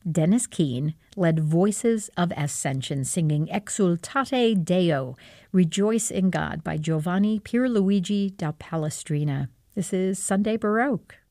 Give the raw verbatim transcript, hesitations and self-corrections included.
Dennis Keane led Voices of Ascension, singing Exultate Deo, Rejoice in God by Giovanni Pierluigi da Palestrina. This is Sunday Baroque.